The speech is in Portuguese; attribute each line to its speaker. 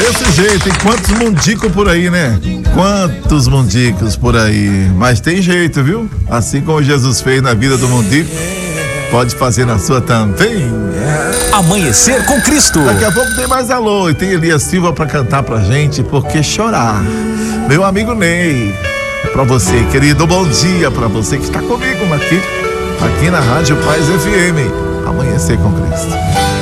Speaker 1: Desse jeito, e quantos mundicos por aí, né? Quantos mundicos por aí. Mas tem jeito, viu? Assim como Jesus fez na vida do mundico, pode fazer na sua também.
Speaker 2: Amanhecer com Cristo.
Speaker 1: Daqui a pouco tem mais alô e tem Elias Silva pra cantar pra gente, porque chorar. Meu amigo Ney, pra você, querido, bom dia pra você que está comigo aqui na Rádio Paz FM. Amanhecer com Cristo.